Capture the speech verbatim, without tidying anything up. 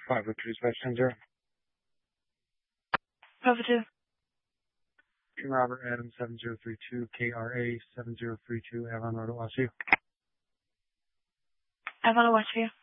Five oh two dispatch center. Bravo two. Robert Adams seven zero three two K R A seven zero three two Avon Road, Westview. Avon, Westview.